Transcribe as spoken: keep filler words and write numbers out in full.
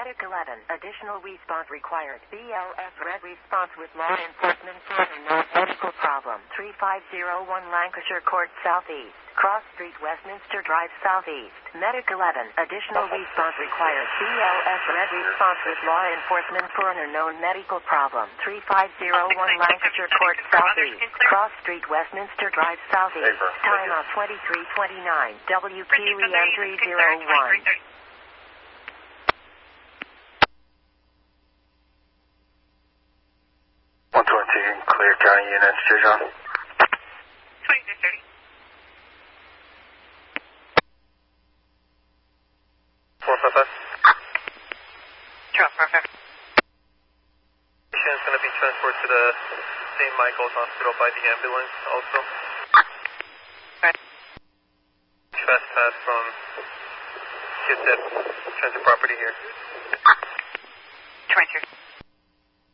Medic eleven. Additional response required. B L S red response with law enforcement for a non-medical problem. three five zero one Lancashire Court Southeast. Cross Street, Westminster Drive Southeast. Medic eleven. Additional response required. B L S red response with law enforcement for an unknown medical problem. three five zero one Lancashire Court Southeast. Cross Street, Westminster Drive Southeast. Time out twenty-three twenty-nine. W Q E M three zero one. one twenty, clear county units, John. twenty-three thirty. four five five. Drop, perfect. Patient is going to be transported to the Saint Michael's Hospital by the ambulance also. Right. Trespass from Q-tip transit property here. twenty-three